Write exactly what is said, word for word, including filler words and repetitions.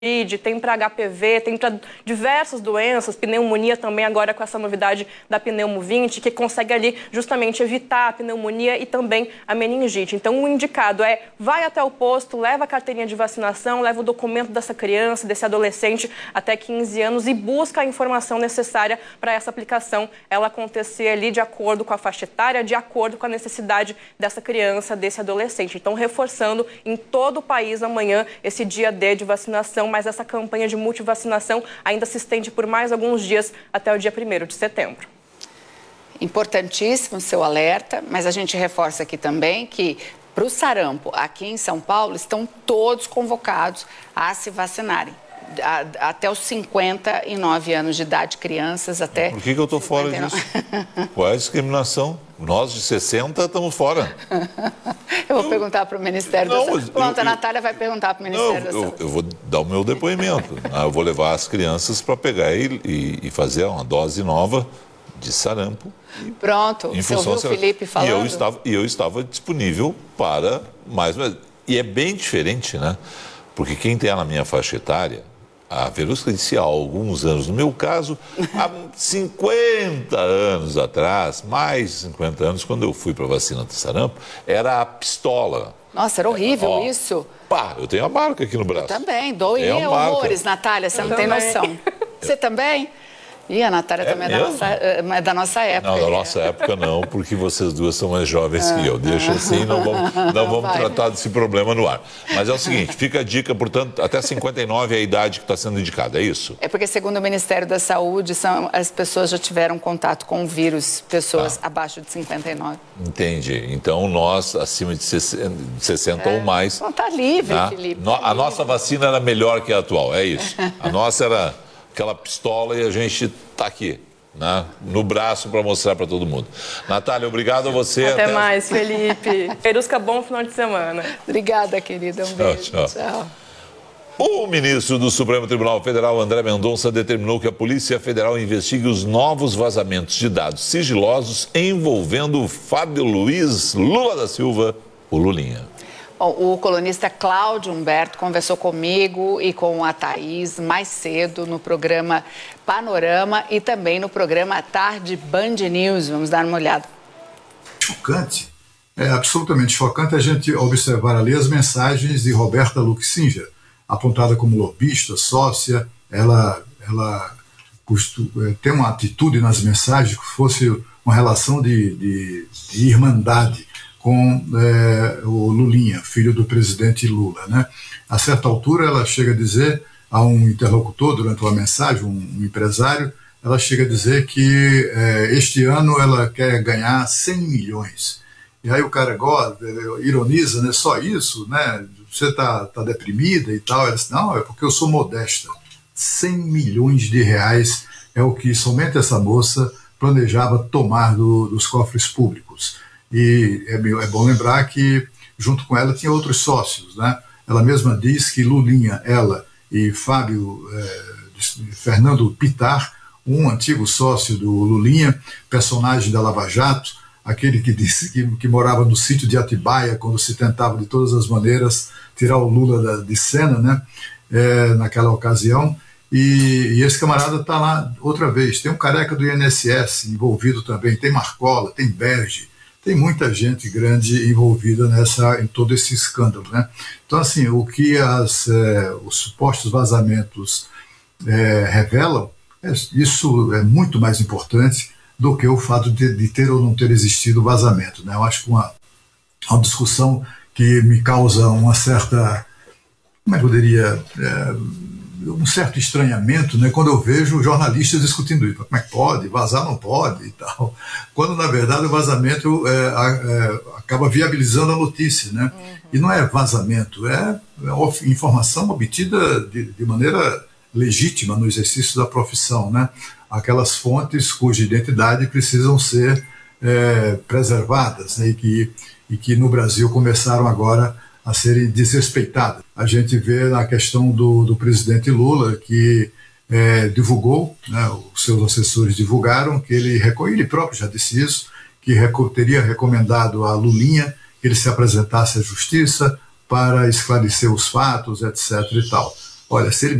tem para H P V, tem para diversas doenças, pneumonia também agora com essa novidade da pneumovinte, que consegue ali justamente evitar a pneumonia e também a meningite. Então o indicado é, vai até o posto, leva a carteirinha de vacinação, leva o documento dessa criança, desse adolescente até quinze anos e busca a informação necessária para essa aplicação ela acontecer ali de acordo com a faixa etária, de acordo com a necessidade dessa criança, desse adolescente. Então reforçando em todo o país amanhã esse dia D de vacinação, mas essa campanha de multivacinação ainda se estende por mais alguns dias até o dia primeiro de setembro. Importantíssimo o seu alerta, mas a gente reforça aqui também que para o sarampo, aqui em São Paulo, estão todos convocados a se vacinarem. Até os cinquenta e nove anos de idade, crianças até... Por que, que eu estou fora disso? Qual é a discriminação? Nós de sessenta estamos fora. Eu vou eu... perguntar para o Ministério não, da Saúde. Pronto, eu, a Natália vai perguntar para o Ministério não, da Saúde. Eu, eu vou dar o meu depoimento. Eu vou levar as crianças para pegar e, e, e fazer uma dose nova de sarampo. Pronto, você ouviu o Felipe falando? E eu estava, e eu estava disponível para mais... E é bem diferente, né? Porque quem tem na minha faixa etária... A Verusca há alguns anos, no meu caso, há cinquenta anos atrás, mais de cinquenta anos, quando eu fui para a vacina do sarampo, era a pistola. Nossa, era horrível Ó, isso. Pá, eu tenho a marca aqui no braço. Eu também, doía horrores, Natália, você eu não também. tem noção. Você também? E a Natália é também é da, nossa, é da nossa época. Não, da nossa época não, porque vocês duas são mais jovens ah, que eu. Deixa assim, não vamos, não vamos tratar desse problema no ar. Mas é o seguinte, fica a dica, portanto, até cinquenta e nove é a idade que está sendo indicada, é isso? É porque, segundo o Ministério da Saúde, são, as pessoas já tiveram contato com o vírus, pessoas tá. abaixo de cinquenta e nove. Entendi. Então, nós, acima de sessenta é. ou mais... Não, está livre, né? Felipe. Tá a livre. nossa vacina era melhor que a atual, é isso. A nossa era... aquela pistola e a gente está aqui, né, no braço para mostrar para todo mundo. Natália, obrigado a você. Até, até mais, Felipe. Verusca, bom final de semana. Obrigada, querida. Um beijo. Tchau, tchau. Tchau. O ministro do Supremo Tribunal Federal, André Mendonça, determinou que a Polícia Federal investigue os novos vazamentos de dados sigilosos envolvendo o Fábio Luiz Lula da Silva, o Lulinha. Bom, o colunista Cláudio Humberto conversou comigo e com a Thaís mais cedo no programa Panorama e também no programa Tarde Band News. Vamos dar uma olhada. Chocante, é absolutamente chocante a gente observar ali as mensagens de Roberta Luxinger, apontada como lobista, sócia. Ela, ela costu, tem uma atitude nas mensagens que fosse uma relação de, de, de irmandade com é, o Lulinha, filho do presidente Lula, né? A certa altura ela chega a dizer a um interlocutor durante uma mensagem, um, um empresário, ela chega a dizer que é, este ano ela quer ganhar cem milhões. E aí o cara gosta, ironiza, né? Só isso, né? Você está tá deprimida e tal. Ela diz, não, é porque eu sou modesta. cem milhões de reais é o que somente essa moça planejava tomar do, dos cofres públicos. E é, é bom lembrar que, junto com ela, tinha outros sócios, né? Ela mesma diz que Lulinha, ela e Fábio é, Fernando Pittar, um antigo sócio do Lulinha, personagem da Lava Jato, aquele que disse que, que morava no sítio de Atibaia, quando se tentava de todas as maneiras tirar o Lula da, de cena, né? É, naquela ocasião. E, e esse camarada está lá outra vez. Tem um careca do I N S S envolvido também, tem Marcola, tem Berge. Tem muita gente grande envolvida nessa, em todo esse escândalo, né? Então, assim, o que as, é, os supostos vazamentos é, revelam, é, isso é muito mais importante do que o fato de, de ter ou não ter existido vazamento, né? Eu acho que uma, uma discussão que me causa uma certa, como é que eu diria, é, um certo estranhamento, né, quando eu vejo jornalistas discutindo isso. Como é que pode? Vazar não pode e tal. Quando, na verdade, o vazamento é, é, acaba viabilizando a notícia, né? Uhum. E não é vazamento, é, é informação obtida de, de maneira legítima no exercício da profissão, né? Aquelas fontes cuja identidade precisam ser é, preservadas, né, e, que, e que no Brasil começaram agora a serem desrespeitadas. A gente vê na questão do, do presidente Lula, que é, divulgou, né, os seus assessores divulgaram, que ele, ele próprio já disse isso, que reco, teria recomendado a Lulinha que ele se apresentasse à justiça para esclarecer os fatos, etc e tal. olha, se ele